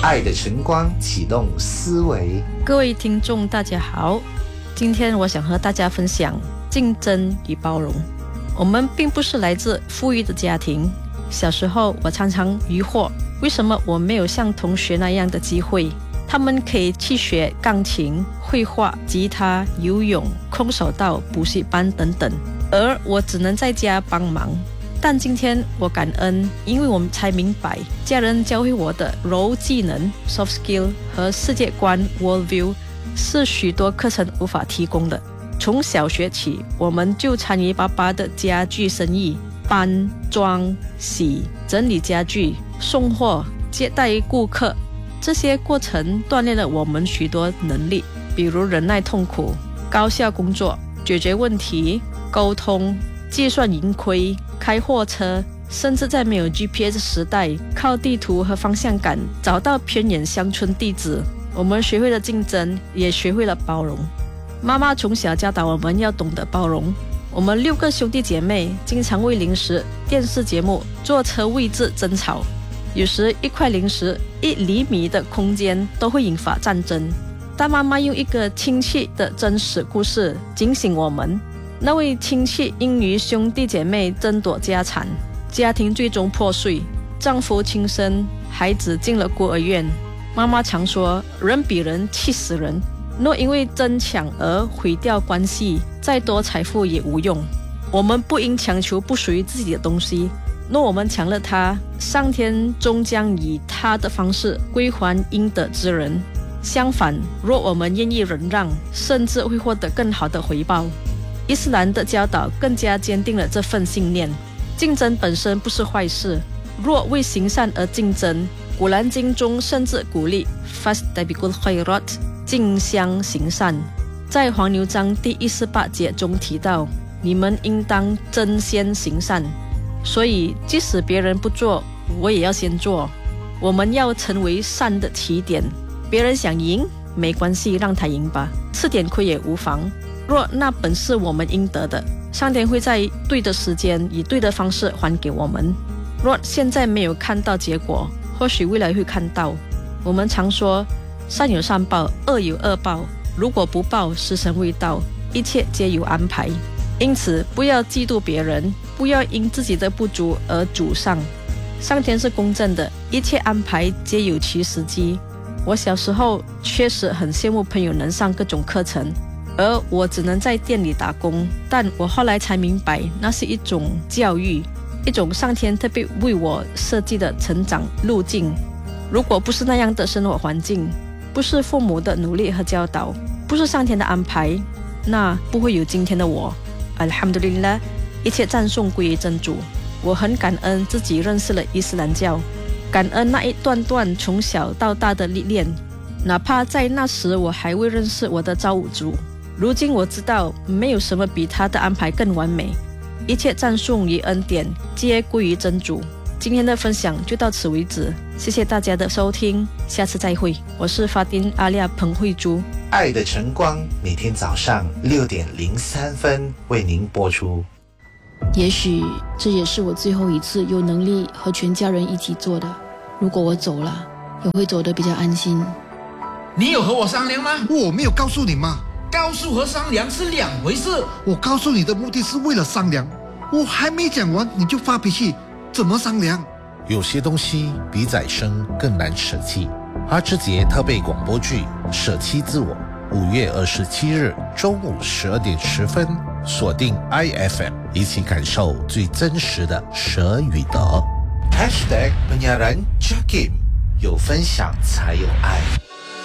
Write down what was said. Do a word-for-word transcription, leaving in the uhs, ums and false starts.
爱的晨光启动思维。 各位听众大家好，今天我想和大家分享竞争与包容。我们并不是来自富裕的家庭，小时候我常常疑惑，为什么我没有像同学那样的机会，他们可以去学钢琴、绘画、吉他、游泳、空手道、补习班等等，而我只能在家帮忙。但今天我感恩，因为我们才明白家人教会我的柔技能 soft skill 和世界观 world view 是许多课程无法提供的。从小学起，我们就参与爸爸的家具生意，搬、装、洗、整理家具、送货、接待顾客，这些过程锻炼了我们许多能力，比如忍耐痛苦、高效工作、解决问题、沟通、计算盈亏、开货车，甚至在没有 G P S 时代，靠地图和方向感找到偏远乡村地址。我们学会了竞争，也学会了包容。妈妈从小教导我们要懂得包容。我们六个兄弟姐妹经常为零食、电视节目、坐车位置争吵，有时一块零食、一厘米的空间都会引发战争。但妈妈用一个亲戚的真实故事警醒我们。那位亲戚因与兄弟姐妹争夺家产，家庭最终破碎，丈夫轻生，孩子进了孤儿院。妈妈常说，人比人气死人，若因为争抢而毁掉关系，再多财富也无用。我们不应强求不属于自己的东西，若我们抢了它，上天终将以他的方式归还应得之人。相反，若我们愿意忍让，甚至会获得更好的回报。伊斯兰的教导更加坚定了这份信念。竞争本身不是坏事，若为行善而竞争，古兰经中甚至鼓励 fastabiqul khairat 竞相行善。在黄牛章第一十八节中提到，你们应当争先行善。所以即使别人不做，我也要先做。我们要成为善的起点。别人想赢没关系，让他赢吧，吃点亏也无妨。若那本是我们应得的，上天会在对的时间以对的方式还给我们。若现在没有看到结果，或许未来会看到。我们常说善有善报，恶有恶报，如果不报，时辰未到，一切皆有安排。因此不要嫉妒别人，不要因自己的不足而沮丧。上天是公正的，一切安排皆有其时机。我小时候确实很羡慕朋友能上各种课程，而我只能在店里打工。但我后来才明白，那是一种教育，一种上天特别为我设计的成长路径。如果不是那样的生活环境，不是父母的努力和教导，不是上天的安排，那不会有今天的我。Alhamdulillah， 一切赞颂归于真主。我很感恩自己认识了伊斯兰教，感恩那一段段从小到大的历练，哪怕在那时我还未认识我的造物主。如今我知道，没有什么比他的安排更完美。一切赞颂与恩典皆归于真主。今天的分享就到此为止，谢谢大家的收听，下次再会。我是法丁阿利亚彭慧珠。 爱的晨光每天早上六点零三分为您播出。 也许这也是我最后一次有能力和全家人一起做的。如果我走了，也会走得比较安心。 你有和我商量吗？ 我没有告诉你吗？ 告诉和商量是两回事。 我告诉你的目的是为了商量，我还没讲完你就发脾气，怎么商量？ 有些东西比宰生更难舍弃。阿志杰特备广播剧《舍弃自我》，五月二十七日中午十二点十分，锁定 I F M， 一起感受最真实的舍与得。 Hashtag penyiaran Jakim， 有分享才有爱。